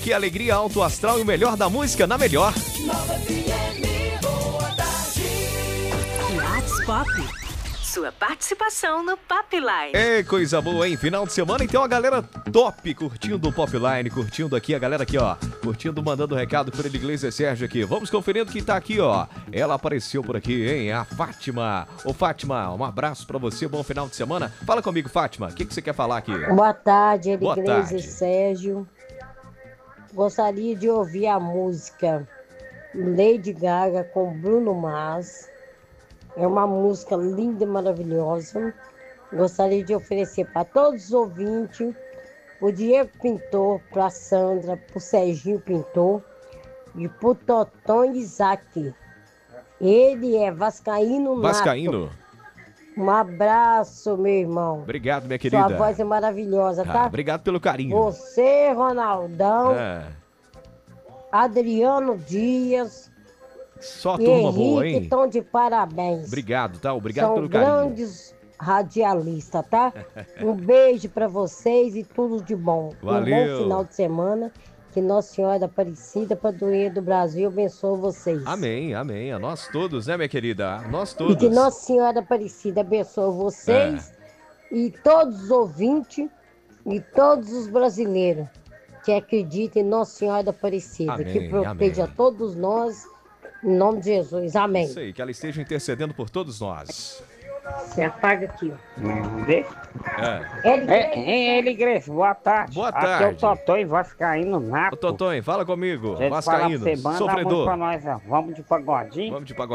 Que alegria, alto astral e o melhor da música na melhor. WhatsApp. Sua participação no Popline. É coisa boa, hein? Final de semana, então a galera top curtindo o Popline, curtindo aqui, a galera aqui, ó, curtindo, mandando recado por ele, Iglesias Sérgio aqui. Vamos conferindo que tá aqui, ó. Ela apareceu por aqui, hein? A Fátima. Ô, Fátima, um abraço pra você, bom final de semana. Fala comigo, Fátima, o que você quer falar aqui? Boa tarde, Boa Iglesias tarde. Sérgio. Gostaria de ouvir a música Lady Gaga com Bruno Mars. É uma música linda e maravilhosa. Gostaria de oferecer para todos os ouvintes, o Diego Pintor, para Sandra, para o Serginho Pintor e para o Toton Isaac. Ele é vascaíno nato. Vascaíno. Um abraço, meu irmão. Obrigado, minha querida. Sua voz é maravilhosa, tá? Obrigado pelo carinho. Você, Ronaldão, É, Adriano Dias só e turma boa, Henrique hein? estão de parabéns. Obrigado, tá? Obrigado São pelo carinho. grandes radialistas, tá? Um beijo pra vocês e tudo de bom. Um Valeu. bom final de semana. Que Nossa Senhora Aparecida, padroeira do Brasil, abençoe vocês. Amém, amém. A nós todos, né, minha querida? A nós E todos. que Nossa Senhora Aparecida abençoe vocês e todos os ouvintes e todos os brasileiros que acreditam em Nossa Senhora Aparecida. Amém, Que proteja amém. todos nós, em nome de Jesus. Amém. Isso aí, que ela esteja intercedendo por todos nós. Você apaga aqui, ó. É. Igreja, boa tarde. Boa Aqui é tarde. o Totonho Vascaíno Nato. Ô, Totonho, fala comigo. Deixa eu falar pra Vascaíno, você, manda uma música sofredor. pra nós, ó. Vamos de pagodinho. Vamos de pagode.